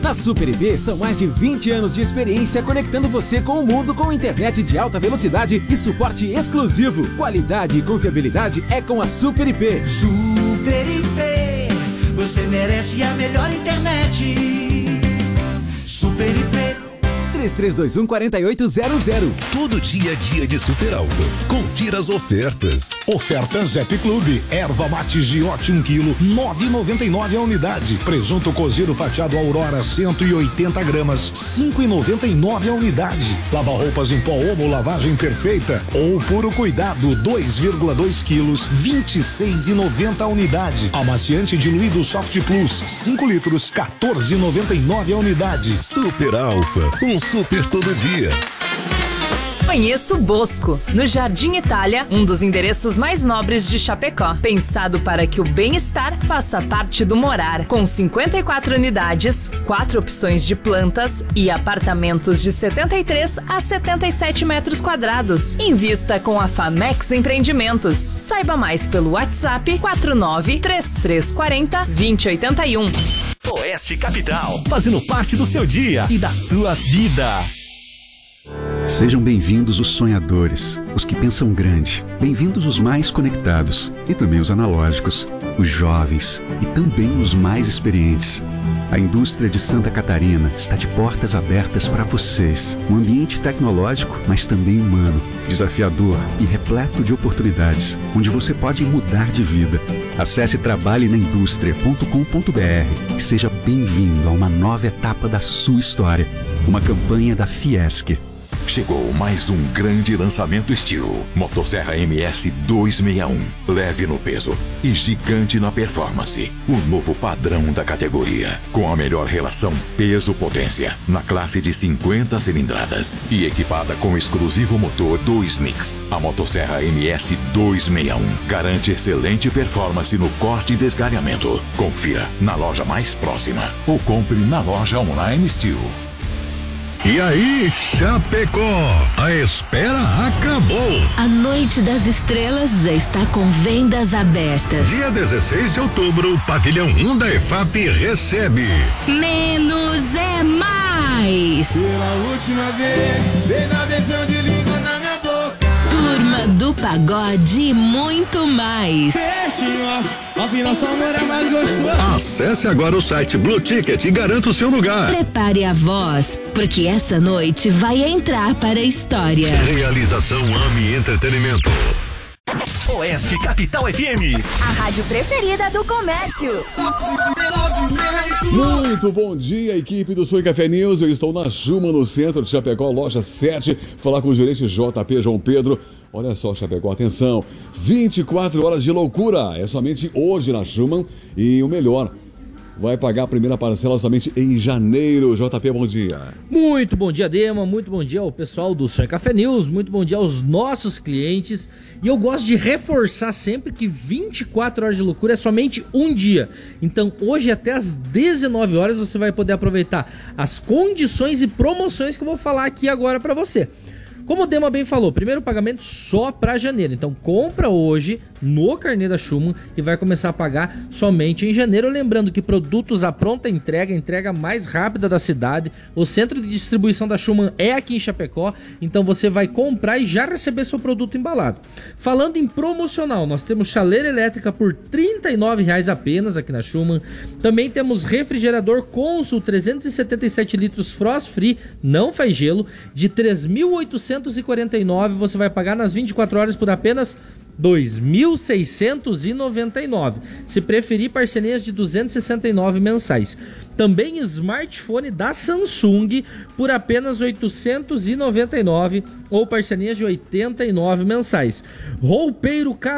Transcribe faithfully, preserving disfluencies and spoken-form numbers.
Na Super I P são mais de vinte anos de experiência conectando você com o mundo com internet de alta velocidade e suporte exclusivo. Qualidade e confiabilidade é com a Super I P. Super I P, você merece a melhor internet. Super I P. três três dois um, quatro oito zero zero. Todo dia é dia de Super Alfa. Confira as ofertas. Ofertas Zep Clube. Erva mate Giote um quilo, nove reais e noventa e nove a unidade. Presunto cozido fatiado Aurora cento e oitenta gramas, cinco reais e noventa e nove a unidade. Lava roupas em pó Omo lavagem perfeita ou puro cuidado dois vírgula dois quilos, vinte e seis reais e noventa a unidade. Amaciante diluído Soft Plus cinco litros, quatorze reais e noventa e nove a unidade. Super Alfa. Um super todo dia. Conheça o Bosco, no Jardim Itália, um dos endereços mais nobres de Chapecó. Pensado para que o bem-estar faça parte do morar. Com cinquenta e quatro unidades, quatro opções de plantas e apartamentos de setenta e três a setenta e sete metros quadrados. Invista com a Famex Empreendimentos. Saiba mais pelo WhatsApp quatro nove três três quatro zero, dois zero oito um. Oeste Capital, fazendo parte do seu dia e da sua vida. Sejam bem-vindos os sonhadores, os que pensam grande, bem-vindos os mais conectados e também os analógicos, os jovens e também os mais experientes. A indústria de Santa Catarina está de portas abertas para vocês. Um ambiente tecnológico, mas também humano, desafiador e repleto de oportunidades, onde você pode mudar de vida. Acesse trabalhe na indústria ponto com ponto b r e seja bem-vindo a uma nova etapa da sua história. Uma campanha da Fiesc. Chegou mais um grande lançamento estilo. Motosserra M S duzentos e sessenta e um. Leve no peso e gigante na performance. O novo padrão da categoria. Com a melhor relação peso-potência na classe de cinquenta cilindradas. E equipada com o exclusivo motor dois mix. A Motosserra M S duzentos e sessenta e um garante excelente performance no corte e desgalhamento. Confira na loja mais próxima ou compre na loja online Steel. E aí, Chapecó, a espera acabou. A Noite das Estrelas já está com vendas abertas. Dia dezesseis de outubro, o Pavilhão um da E F A P recebe. Menos é mais. Pela última vez, dei na beijão de língua na minha boca. Turma do Pagode e muito mais. Afinal, só amor é mais gostoso. Acesse agora o site Blue Ticket e garanta o seu lugar. Prepare a voz, porque essa noite vai entrar para a história. Realização AMI Entretenimento. Oeste Capital F M. A rádio preferida do comércio. Muito bom dia, equipe do Sul Café News. Eu estou na Juma, no centro de Chapecó, loja sete. Falar com o gerente J P João Pedro. Olha só, Chapecó, atenção. vinte e quatro horas de loucura. É somente hoje na Schumann. E o melhor, vai pagar a primeira parcela somente em janeiro. J P, bom dia. Muito bom dia, Dema. Muito bom dia ao pessoal do Sonho Café News. Muito bom dia aos nossos clientes. E eu gosto de reforçar sempre que vinte e quatro horas de loucura é somente um dia. Então, hoje até às dezenove horas você vai poder aproveitar as condições e promoções que eu vou falar aqui agora para você. Como o Dema bem falou, primeiro pagamento só para janeiro. Então compra hoje no carnê da Schumann e vai começar a pagar somente em janeiro. Lembrando que produtos à pronta entrega, entrega mais rápida da cidade. O centro de distribuição da Schumann é aqui em Chapecó. Então você vai comprar e já receber seu produto embalado. Falando em promocional, nós temos chaleira elétrica por trinta e nove reais apenas aqui na Schumann. Também temos refrigerador Consul trezentos e setenta e sete litros Frost Free, não faz gelo, de três mil oitocentos e quarenta e nove reais. Você vai pagar nas vinte e quatro horas por apenas dois mil seiscentos e noventa e nove reais. Se preferir, parcerias de duzentos e sessenta e nove reais mensais. Também smartphone da Samsung por apenas oitocentos e noventa e nove reais ou parcerias de oitenta e nove reais mensais. Roupeiro